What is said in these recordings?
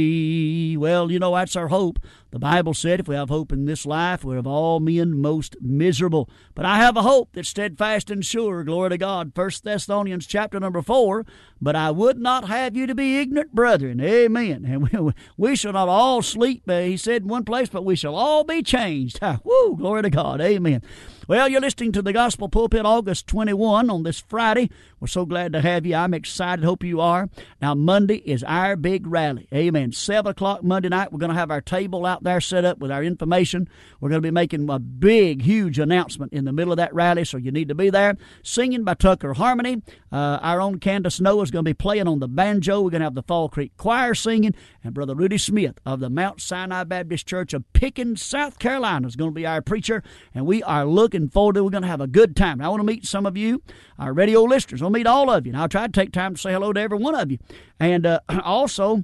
Well, that's our hope. The Bible said if we have hope in this life, we're of all men most miserable. But I have a hope that's steadfast and sure. Glory to God. 1 Thessalonians chapter number 4. But I would not have you to be ignorant, brethren. Amen. And we shall not all sleep, he said in one place, but we shall all be changed. Woo, glory to God. Amen. Well, you're listening to the Gospel Pulpit August 21 on this Friday. We're so glad to have you. I'm excited. Hope you are. Now, Monday is our big rally. Amen. 7 o'clock Monday night, we're going to have our table out there set up with our information. We're going to be making a big, huge announcement in the middle of that rally, so you need to be there. Singing by Tucker Harmony. Our own Candace Noah is going to be playing on the banjo. We're going to have the Fall Creek Choir singing, and Brother Rudy Smith of the Mount Sinai Baptist Church of Pickens, South Carolina is going to be our preacher, and we are looking forward to it. We're going to have a good time. And I want to meet some of you, our radio listeners. I'll meet all of you, and I'll try to take time to say hello to every one of you. And also,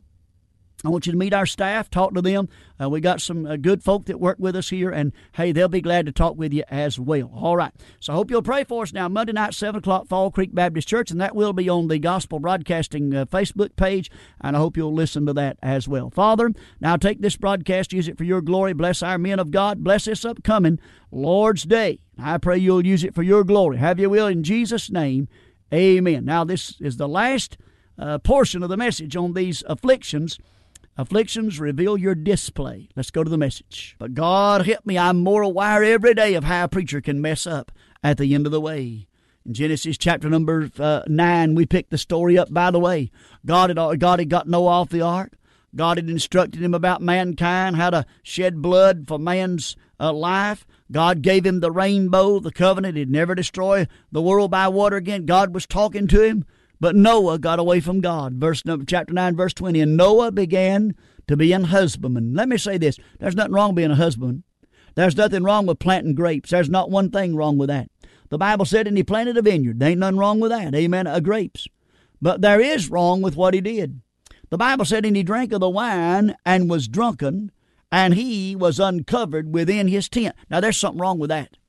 I want you to meet our staff, talk to them. We got some good folk that work with us here, and, hey, they'll be glad to talk with you as well. All right. So I hope you'll pray for us now. Monday night, 7 o'clock, Fall Creek Baptist Church, and that will be on the Gospel Broadcasting Facebook page, and I hope you'll listen to that as well. Father, now take this broadcast, use it for your glory. Bless our men of God. Bless this upcoming Lord's Day. I pray you'll use it for your glory. Have your will in Jesus' name. Amen. Now, this is the last portion of the message on these afflictions. Afflictions reveal your display. Let's go to the message. But God help me, I'm more aware every day of how a preacher can mess up at the end of the way. In Genesis chapter number 9, we picked the story up by the way. God had got Noah off the ark. God had instructed him about mankind, how to shed blood for man's life. God gave him the rainbow, the covenant. He'd never destroy the world by water again. God was talking to him. But Noah got away from God. Chapter 9, verse 20. And Noah began to be an husbandman. Let me say this. There's nothing wrong with being a husbandman. There's nothing wrong with planting grapes. There's not one thing wrong with that. The Bible said, and he planted a vineyard. There ain't nothing wrong with that. Amen. Grapes. But there is wrong with what he did. The Bible said, and he drank of the wine and was drunken, and he was uncovered within his tent. Now, there's something wrong with that.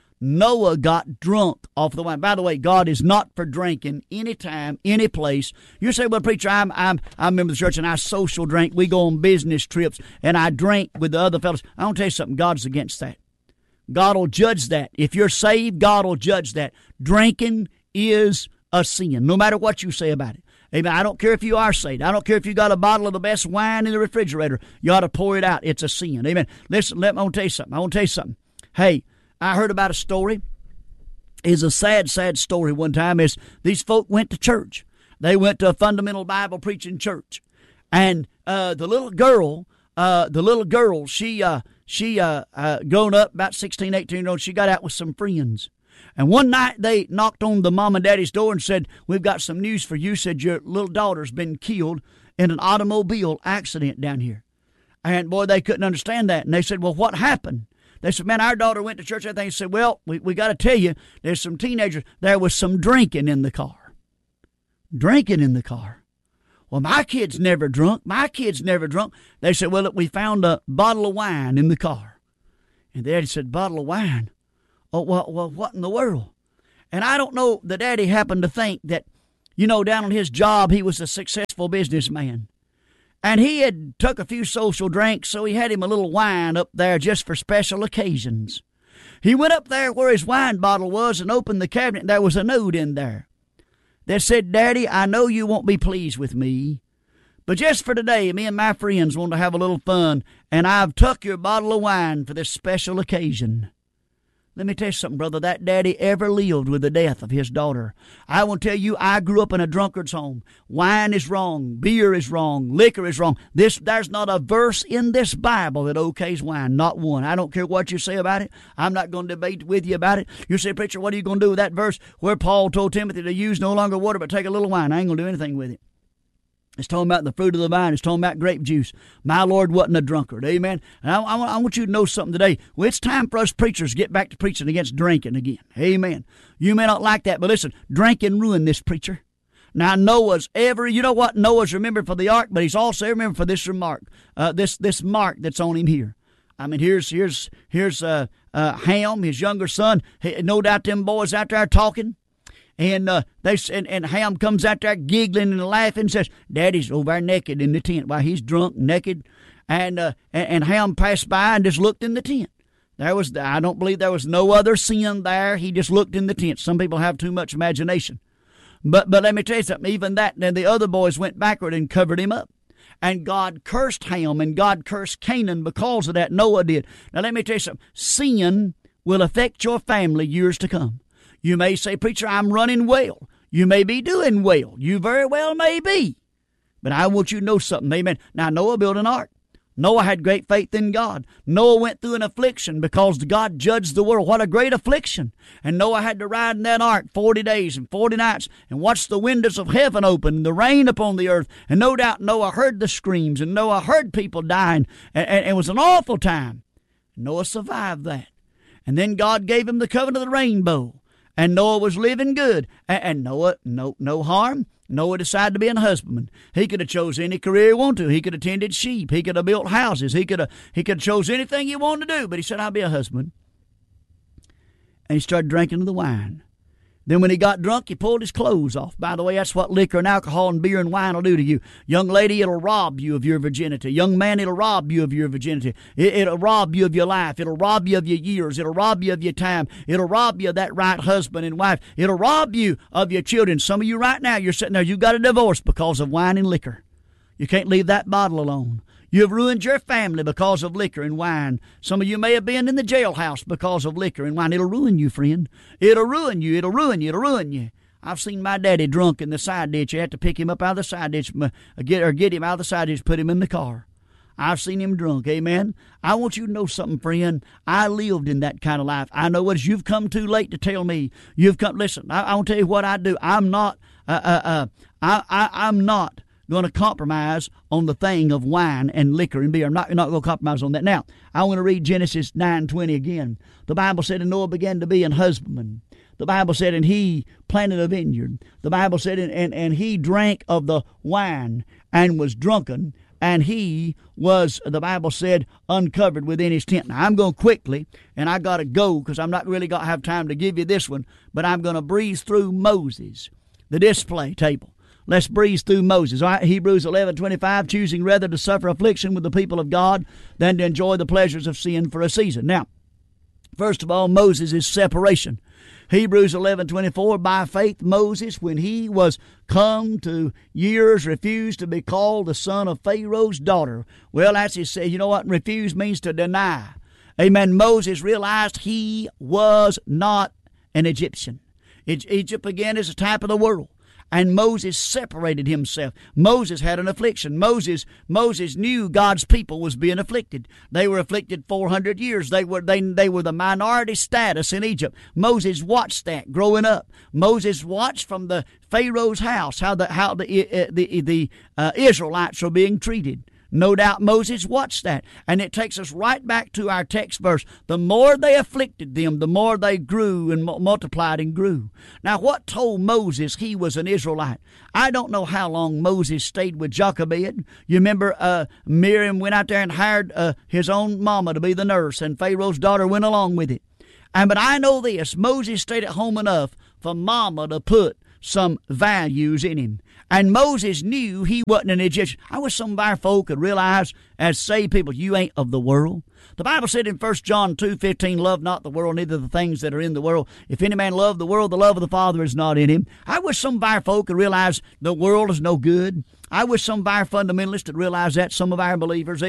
Noah got drunk off the wine. By the way, God is not for drinking anytime, any place. You say, well, preacher, I'm a member of the church and I social drink. We go on business trips and I drink with the other fellows. I want to tell you something. God's against that. God will judge that. If you're saved, God will judge that. Drinking is a sin, no matter what you say about it. Amen. I don't care if you are saved. I don't care if you got a bottle of the best wine in the refrigerator. You ought to pour it out. It's a sin. Amen. Listen, I want to tell you something. Hey, I heard about a story. It's a sad, sad story one time. Is these folk went to church. They went to a fundamental Bible preaching church. And the little girl, she grown up about 16, 18 years old, she got out with some friends. And one night they knocked on the mom and daddy's door and said, we've got some news for you. Said your little daughter's been killed in an automobile accident down here. And boy, they couldn't understand that. And they said, well, what happened? They said, man, our daughter went to church. And they said, well, we got to tell you, there's some teenagers. There was some drinking in the car. Drinking in the car. Well, my kid's never drunk. They said, well, look, we found a bottle of wine in the car. And the daddy said, bottle of wine? Oh, well, what in the world? And I don't know, the daddy happened to think that, down on his job, he was a successful businessman. And he had took a few social drinks, so he had him a little wine up there just for special occasions. He went up there where his wine bottle was and opened the cabinet, and there was a note in there that said, Daddy, I know you won't be pleased with me, but just for today, me and my friends want to have a little fun, and I've took your bottle of wine for this special occasion. Let me tell you something, brother. That daddy ever lived with the death of his daughter. I will tell you, I grew up in a drunkard's home. Wine is wrong. Beer is wrong. Liquor is wrong. There's not a verse in this Bible that okays wine. Not one. I don't care what you say about it. I'm not going to debate with you about it. You say, preacher, what are you going to do with that verse where Paul told Timothy to use no longer water but take a little wine? I ain't going to do anything with it. It's talking about the fruit of the vine. It's talking about grape juice. My Lord wasn't a drunkard. Amen. And I want you to know something today. Well, it's time for us preachers to get back to preaching against drinking again. Amen. You may not like that, but listen, drinking ruined this preacher. Now, Noah's remembered for the ark, but he's also remembered for this remark, this mark that's on him here. I mean, here's Ham, his younger son. No doubt them boys out there talking. And and Ham comes out there giggling and laughing and says, Daddy's over there naked in the tent. Why, he's drunk, naked. And Ham passed by and just looked in the tent. I don't believe there was no other sin there. He just looked in the tent. Some people have too much imagination. But let me tell you something. Even that, then the other boys went backward and covered him up. And God cursed Ham and God cursed Canaan because of that. Noah did. Now let me tell you something. Sin will affect your family years to come. You may say, Preacher, I'm running well. You may be doing well. You very well may be. But I want you to know something. Amen. Now, Noah built an ark. Noah had great faith in God. Noah went through an affliction because God judged the world. What a great affliction. And Noah had to ride in that ark 40 days and 40 nights and watch the windows of heaven open, the rain upon the earth. And no doubt Noah heard the screams and Noah heard people dying. And it was an awful time. Noah survived that. And then God gave him the covenant of the rainbow. And Noah was living good. And Noah, no harm. Noah decided to be a husbandman. He could have chose any career he wanted to. He could have tended sheep. He could have built houses. He could have chose anything he wanted to do. But he said, I'll be a husband. And he started drinking the wine. Then when he got drunk, he pulled his clothes off. By the way, that's what liquor and alcohol and beer and wine will do to you. Young lady, it'll rob you of your virginity. Young man, it'll rob you of your virginity. It'll rob you of your life. It'll rob you of your years. It'll rob you of your time. It'll rob you of that right husband and wife. It'll rob you of your children. Some of you right now, you're sitting there, you got a divorce because of wine and liquor. You can't leave that bottle alone. You have ruined your family because of liquor and wine. Some of you may have been in the jailhouse because of liquor and wine. It'll ruin you, friend. It'll ruin you. It'll ruin you. It'll ruin you. I've seen my daddy drunk in the side ditch. You had to pick him up out of the side ditch, get him out of the side ditch, put him in the car. I've seen him drunk. Amen. I want you to know something, friend. I lived in that kind of life. I know what you've come too late to tell me. You've come. Listen, I want to tell you what I do. I'm not going to compromise on the thing of wine and liquor and beer. I'm not going to compromise on that. Now, I want to read Genesis 9:20 again. The Bible said, and Noah began to be an husbandman. The Bible said, and he planted a vineyard. The Bible said, and he drank of the wine and was drunken, and he was, the Bible said, uncovered within his tent. Now, I'm going quickly, and I got to go because I'm not really going to have time to give you this one, but I'm going to breeze through Moses, the display table. Let's breeze through Moses. All right, Hebrews 11:25, choosing rather to suffer affliction with the people of God than to enjoy the pleasures of sin for a season. Now, first of all, Moses' separation. Hebrews 11:24, by faith Moses, when he was come to years, refused to be called the son of Pharaoh's daughter. Well, that's his say. You know what refuse means? To deny. Amen. Moses realized he was not an Egyptian. Egypt, again, is a type of the world. And Moses separated himself. Moses had an affliction. Moses knew God's people was being afflicted. They were afflicted 400 years. They were the minority status in Egypt. Moses watched that growing up. Moses watched from the Pharaoh's house how the Israelites were being treated. No doubt Moses watched that. And it takes us right back to our text verse. The more they afflicted them, the more they grew and multiplied and grew. Now, what told Moses he was an Israelite? I don't know how long Moses stayed with Jochebed. You remember Miriam went out there and hired his own mama to be the nurse, and Pharaoh's daughter went along with it. But I know this, Moses stayed at home enough for mama to put some values in him. And Moses knew he wasn't an Egyptian. I wish some of our folk could realize, as saved people, you ain't of the world. The Bible said in 1 John 2:15, love not the world, neither the things that are in the world. If any man love the world, the love of the Father is not in him. I wish some of our folk could realize the world is no good. I wish some of our fundamentalists would realize that, some of our believers.